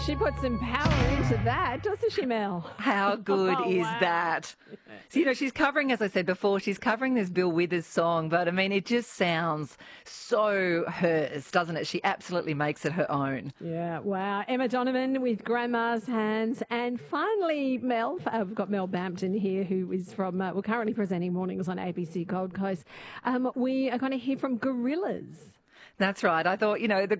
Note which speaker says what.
Speaker 1: She puts some power into that, doesn't she, Mel?
Speaker 2: How good is
Speaker 1: wow.
Speaker 2: that? So, she's covering, as I said before, she's covering this Bill Withers song, but I mean, it just sounds so hers, doesn't it? She absolutely makes it her own.
Speaker 1: Yeah, wow. Emma Donovan with Grandma's Hands. And finally, Mel, we've got Mel Bampton here, who is from, we're currently presenting Mornings on ABC Gold Coast. We are going to hear from Gorillaz.
Speaker 2: That's right. I thought, the